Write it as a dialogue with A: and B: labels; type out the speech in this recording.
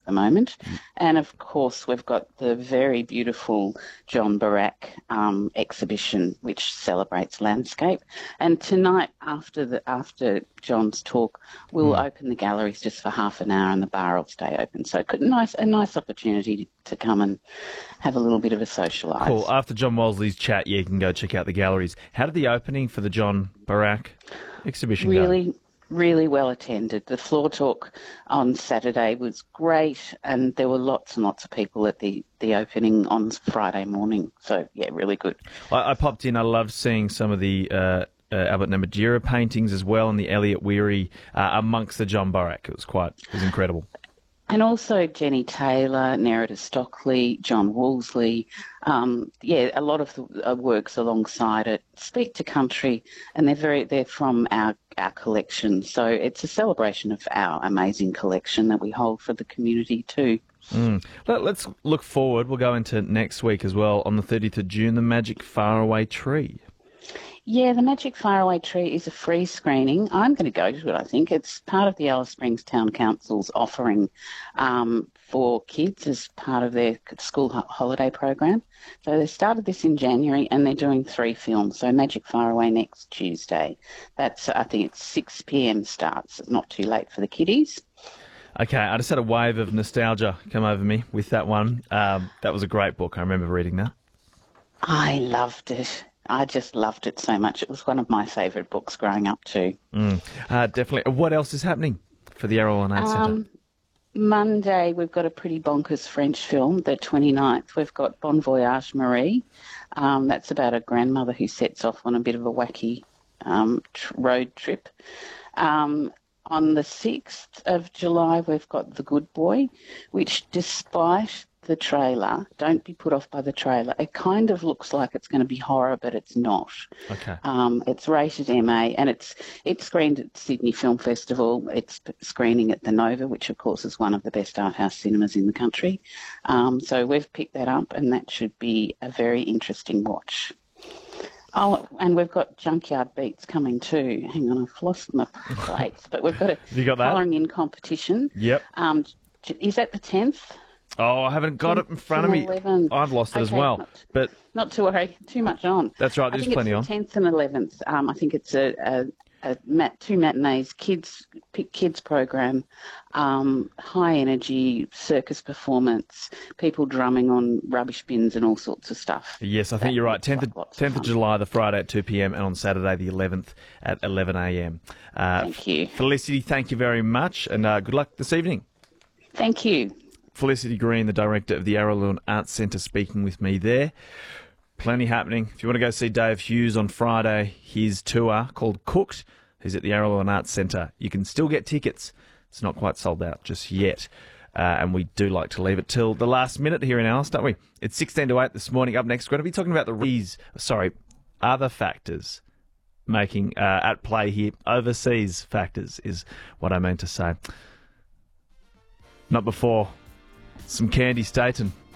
A: the moment. And, of course, we've got the very beautiful John Barak exhibition, which celebrates landscape. And tonight, after John's talk, we'll open the galleries just for half an hour and the bar will stay open. So a nice opportunity to come and have a little bit of a socialise.
B: Cool. After John Wolseley's chat, you can go check out the galleries. How did the opening for the John Barak exhibition go?
A: Really well attended. The floor talk on Saturday was great, and there were lots and lots of people at the opening on Friday morning. So, yeah, really good.
B: I popped in. I loved seeing some of the Albert Namatjira paintings as well, and the Elliot Weary amongst the John Barak. It was incredible.
A: And also Jenny Taylor, Nerida Stockley, John Wolseley, a lot of the works alongside it speak to country, and they're from our collection. So it's a celebration of our amazing collection that we hold for the community too.
B: Let's look forward. We'll go into next week as well. On the 30th of June, the Magic Faraway Tree.
A: Yeah, the Magic Faraway Tree is a free screening. I'm going to go to it, I think. It's part of the Alice Springs Town Council's offering for kids as part of their school holiday program. So they started this in January and they're doing 3 films. So Magic Faraway next Tuesday. I think it's 6 p.m. starts. It's not too late for the kiddies.
B: Okay, I just had a wave of nostalgia come over me with that one. That was a great book. I remember reading that.
A: I loved it. I just loved it so much. It was one of my favourite books growing up too.
B: Definitely. What else is happening for the Arawan Arts Centre?
A: Monday, we've got a pretty bonkers French film, the 29th. We've got Bon Voyage Marie. That's about a grandmother who sets off on a bit of a wacky road trip. On the 6th of July, we've got The Good Boy, which despite the trailer, don't be put off by the trailer. It kind of looks like it's going to be horror, but it's not.
B: Okay.
A: It's rated MA, and it's screened at Sydney Film Festival. It's screening at the Nova, which of course is one of the best art house cinemas in the country. So we've picked that up, and that should be a very interesting watch. Oh, and we've got Junkyard Beats coming too. Hang on, I've lost my plates, but we've got a colouring in competition.
B: Yep.
A: Is that the 10th?
B: Oh, I haven't got it in front of me.
A: 11th.
B: I've lost it as well. But
A: not to worry, too much on.
B: That's right, there's plenty on.
A: I think it's the 10th and 11th. I think it's two matinees, kids program, high energy circus performance, people drumming on rubbish bins and all sorts of stuff.
B: Yes, I think you're right. 10th of July, the Friday at 2 p.m, and on Saturday the 11th at 11 a.m.
A: Thank you.
B: Felicity, thank you very much, and good luck this evening.
A: Thank you.
B: Felicity Green, the director of the Araluen Arts Centre, speaking with me there. Plenty happening. If you want to go see Dave Hughes on Friday, his tour called Cooked, who's at the Araluen Arts Centre, you can still get tickets. It's not quite sold out just yet. And we do like to leave it till the last minute here in Alice, don't we? It's 16 to 8 this morning. Up next, we're going to be talking about other factors making at play here. Overseas factors is what I meant to say. Not before some Candy Staten.